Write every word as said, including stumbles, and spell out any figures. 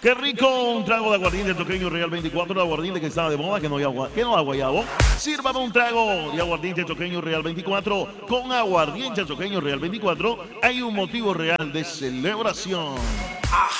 Qué rico, un trago de aguardiente toqueño Real veinticuatro, de aguardiente que está de moda, que no hay agua, que no hay guayabo. Sírvame un trago de aguardiente toqueño Real veinticuatro. Con aguardiente toqueño Real veinticuatro hay un motivo real de celebración.